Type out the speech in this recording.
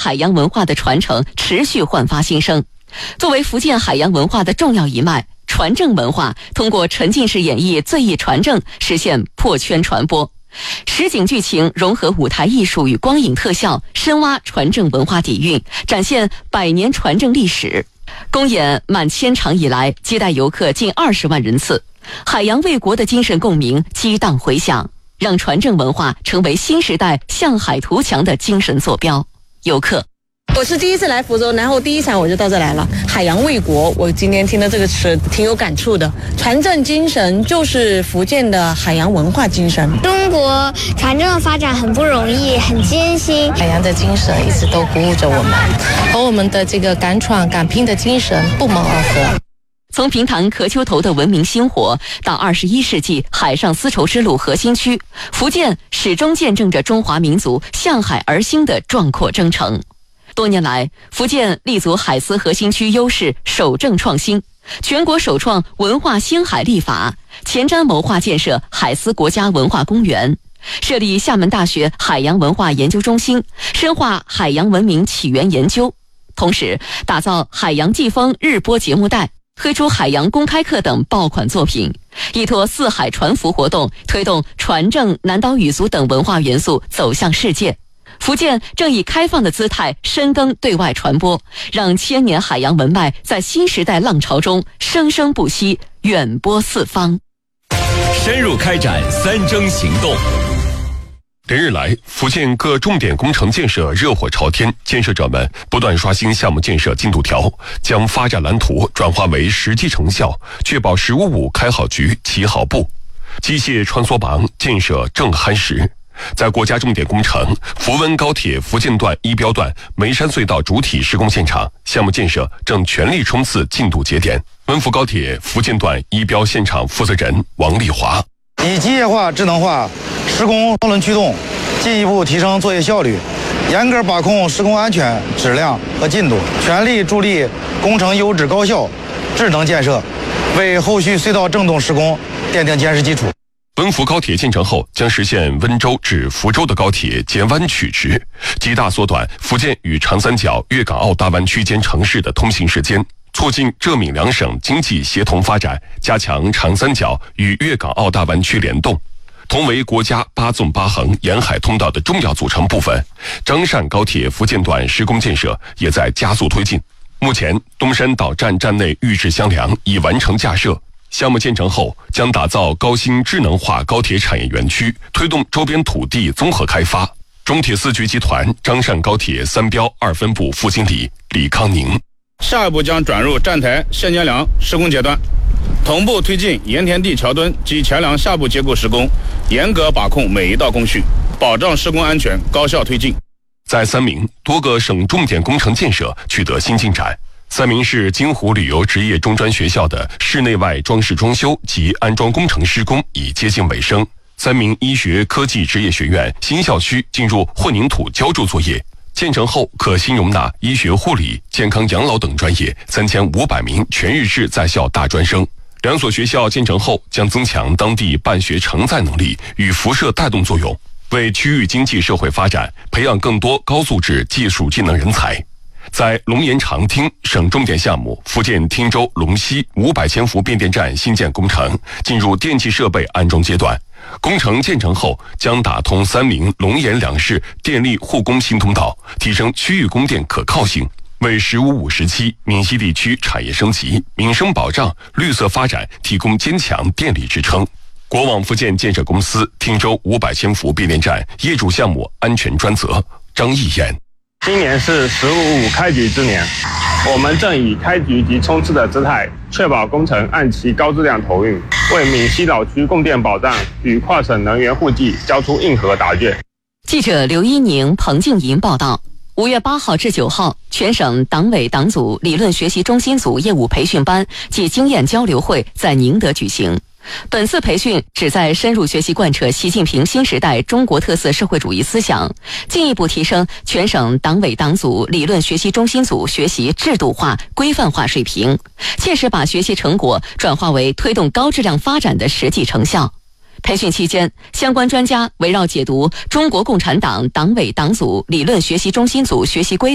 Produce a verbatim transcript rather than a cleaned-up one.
海洋文化的传承持续焕发新生。作为福建海洋文化的重要一脉，船政文化通过沉浸式演绎醉意船政，实现破圈传播。实景剧情融合舞台艺术与光影特效，深挖船政文化底蕴，展现百年船政历史。公演满千场以来，接待游客近二十万人次，海洋卫国的精神共鸣激荡回响，让船政文化成为新时代向海图强的精神坐标。游客， 我是第一次来福州，然后第一场我就到这来了。海洋卫国，我今天听的这个词挺有感触的。船政精神就是福建的海洋文化精神。 中国船政发展很不容易，很艰辛。 海洋的精神一直都鼓舞着我们，和我们的这个敢闯敢拼的精神不谋而合。 从平潭壳丘头的文明兴活，到二十一世纪海上丝绸之路核心区，福建始终见证着中华民族向海而兴的壮阔征程。多年来，福建立足海丝核心区优势，守正创新，全国首创文化兴海立法，前瞻谋划建设海丝国家文化公园，设立厦门大学海洋文化研究中心，深化海洋文明起源研究，同时打造海洋季风日播节目带，推出海洋公开课等爆款作品，依托四海船浮活动，推动船政、南岛语族等文化元素走向世界。福建正以开放的姿态深耕对外传播，让千年海洋文脉在新时代浪潮中生生不息，远播四方。 深入开展三征行动。连日来，福建各重点工程建设热火朝天，建设者们不断刷新项目建设进度条，将发展蓝图转化为实际成效，确保“十五五”开好局、起好步。机械穿梭榜建设正夯实。在国家重点工程福温高铁福建段一标段梅山隧道主体施工现场，项目建设正全力冲刺进度节点。温福高铁福建段一标现场负责人王丽华： 以机械化、智能化施工双轮驱动，进一步提升作业效率，严格把控施工安全、质量和进度，全力助力工程优质高效、智能建设，为后续隧道正动施工奠定坚实基础。 温福高铁建成后，将实现温州至福州的高铁截弯取直，极大缩短福建与长三角粤港澳大湾区间城市的通行时间，促进浙闽两省经济协同发展，加强长三角与粤港澳大湾区联动。同为国家八纵八横沿海通道的重要组成部分，张善高铁福建段施工建设也在加速推进。目前，东山岛站站内预制箱梁已完成架设。项目建成后，将打造高新智能化高铁产业园区，推动周边土地综合开发。中铁四局集团张善高铁三标二分部副经理李康宁： 下一步将转入站台现建梁施工阶段，同步推进盐田地桥墩及桥梁下部结构施工，严格把控每一道工序，保障施工安全，高效推进。 在三明，多个省重点工程建设取得新进展。三明市金湖旅游职业中专学校的室内外装饰装修及安装工程施工已接近尾声。三明医学科技职业学院新校区进入混凝土浇筑作业，建成后可新容纳医学护理、健康养老等专业三千五百名全日制在校大专生。两所学校建成后，将增强当地办学承载能力与辐射带动作用，为区域经济社会发展培养更多高素质技术技能人才。在龙岩长汀省重点项目福建汀州龙溪五百千伏变电站新建工程进入电气设备安装阶段，工程建成后将打通三明、龙岩两市电力互供新通道，提升区域供电可靠性，为“十五五”时期闽西地区产业升级、民生保障、绿色发展提供坚强电力支撑。国网福建建设公司汀州五百千伏变电站业主项目安全专责张义言： 今年是“十五五”开局之年，我们正以开局及冲刺的姿态，确保工程按期高质量投运，为闽西岛区供电保障与跨省能源互济交出硬核答卷。 记者刘一宁、彭静莹报道。五月八号至九号，全省党委党组理论学习中心组业务培训班暨经验交流会在宁德举行。本次培训旨在深入学习贯彻习近平新时代中国特色社会主义思想，进一步提升全省党委党组理论学习中心组学习制度化、规范化水平，切实把学习成果转化为推动高质量发展的实际成效。培训期间，相关专家围绕解读中国共产党党委党组理论学习中心组学习规